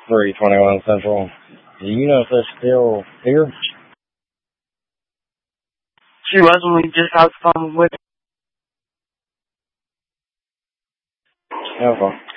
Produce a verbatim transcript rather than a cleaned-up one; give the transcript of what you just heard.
three twenty-one Central. Do you know if they're still here? She was when we just got the phone with her. Okay.